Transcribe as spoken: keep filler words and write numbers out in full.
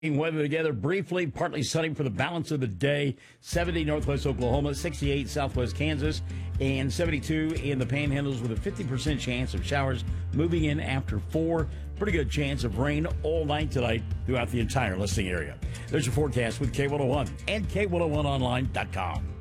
Weather together briefly, partly sunny for the balance of the day. seventy northwest Oklahoma, sixty-eight southwest Kansas, and seventy-two in the Panhandles with a fifty percent chance of showers moving in after four. Pretty good chance of rain all night tonight throughout the entire listing area. There's your forecast with K one oh one and K one oh one online dot com.